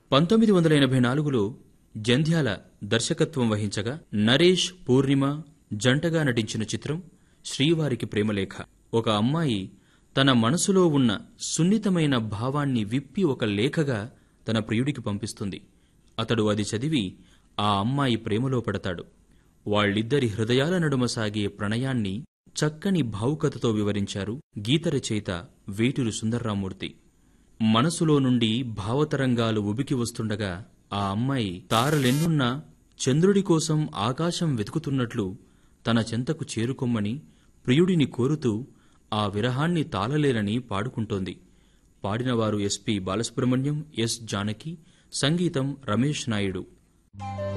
1984లో జంధ్యాల దర్శకత్వం వహించగా నరేష్, పూర్ణిమ జంటగా నటించిన చిత్రం శ్రీవారికి ప్రేమలేఖ. ఒక అమ్మాయి తన మనసులో ఉన్న సున్నితమైన భావాన్ని విప్పి ఒక లేఖగా తన ప్రియుడికి పంపిస్తుంది. అతడు అది చదివి ఆ అమ్మాయి ప్రేమలో పడతాడు. వాళ్ళిద్దరి హృదయాల నడుమ సాగే ప్రణయాన్ని చక్కని భావుకతతో వివరించారు గీత రచయిత వేటూరి సుందర్రామూర్తి. మనసులో నుండి భావతరంగాలు ఉబికి వస్తుండగా ఆ అమ్మాయి తారలెన్నున్నా చంద్రుడి కోసం ఆకాశం వెతుకుతున్నట్లు తన చెంతకు చేరుకొమ్మని ప్రియుడిని కోరుతూ ఆ విరహాన్ని తాళలేనని పాడుకుంటోంది. పాడినవారు ఎస్పి బాలసుబ్రహ్మణ్యం, ఎస్ జానకి, సంగీతం రమేష్ నాయుడు.